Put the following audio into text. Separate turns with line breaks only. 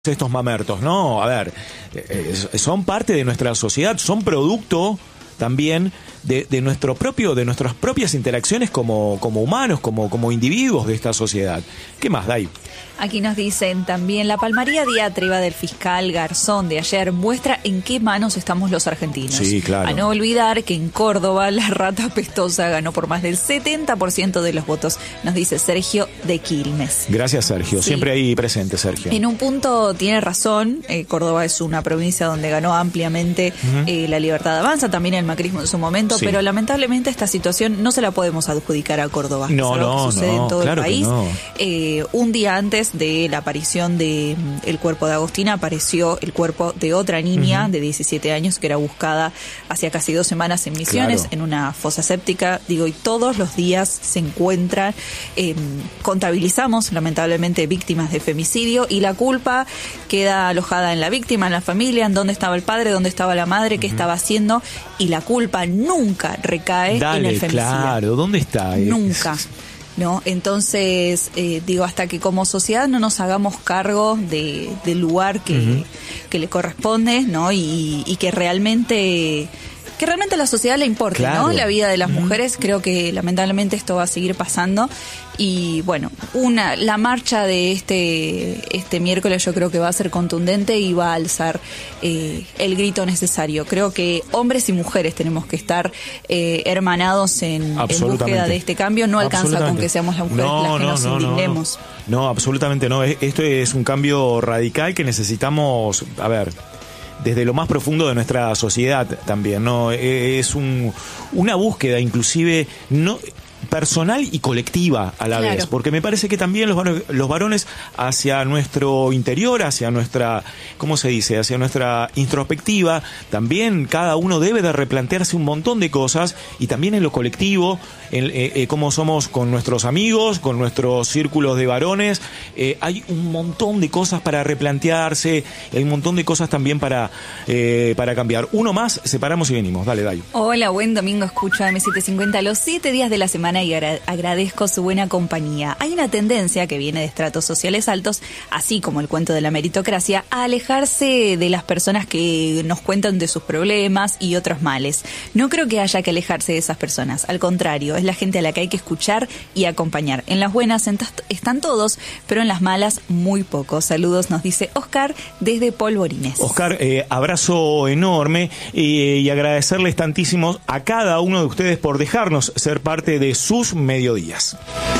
estos mamertos, ¿no? A ver, son parte de nuestra sociedad, son producto también de nuestras propias interacciones como humanos, como individuos de esta sociedad. ¿Qué más, Day?
Aquí nos dicen también, la palmaría diatriba del fiscal Garzón de ayer muestra en qué manos estamos los argentinos.
Sí, claro.
A no olvidar que en Córdoba la rata pestosa ganó por más del 70% de los votos, nos dice Sergio de Quilmes.
Gracias, Sergio. Sí. Siempre ahí presente, Sergio.
En un punto tiene razón, Córdoba es una provincia donde ganó ampliamente la Libertad Avanza, también el macrismo en su momento, sí. Pero lamentablemente esta situación no se la podemos adjudicar a Córdoba.
No,
es algo que sucede en todo
claro
el país.
No.
Un día antes de la aparición de el cuerpo de Agostina apareció el cuerpo de otra niña de 17 años que era buscada hacía casi 2 semanas en Misiones, en una fosa séptica, y todos los días se encuentran, contabilizamos lamentablemente víctimas de femicidio y la culpa queda alojada en la víctima, en la familia, en dónde estaba el padre, dónde estaba la madre, qué estaba haciendo, y la culpa nunca recae en el femicidio.
Claro, ¿dónde está?
Nunca. ¿No? Entonces, hasta que como sociedad no nos hagamos cargo del lugar que le corresponde, ¿no? Y que realmente a la sociedad le importe, claro, ¿no? La vida de las mujeres, creo que lamentablemente esto va a seguir pasando. Y bueno, la marcha de este miércoles yo creo que va a ser contundente y va a alzar el grito necesario. Creo que hombres y mujeres tenemos que estar hermanados en búsqueda de este cambio. No alcanza con que seamos las mujeres las que nos indignemos.
No, absolutamente no. Esto es un cambio radical que necesitamos, desde lo más profundo de nuestra sociedad también, ¿no? Es una búsqueda inclusive personal y colectiva a la vez, porque me parece que también los varones hacia nuestro interior, hacia nuestra, ¿cómo se dice?, hacia nuestra introspectiva, también cada uno debe de replantearse un montón de cosas, y también en lo colectivo, cómo somos con nuestros amigos, con nuestros círculos de varones, hay un montón de cosas para replantearse, hay un montón de cosas también para cambiar. Uno más, separamos y venimos. Dale, Dayo.
Hola, buen domingo, escucho M750 los 7 días de la semana y agradezco su buena compañía. Hay una tendencia que viene de estratos sociales altos, así como el cuento de la meritocracia, a alejarse de las personas que nos cuentan de sus problemas y otros males. No creo que haya que alejarse de esas personas, al contrario, es la gente a la que hay que escuchar y acompañar. En las buenas están todos, pero en las malas muy pocos. Saludos, nos dice Oscar desde Polvorines.
Oscar, abrazo enorme y agradecerles tantísimo a cada uno de ustedes por dejarnos ser parte de sus mediodías.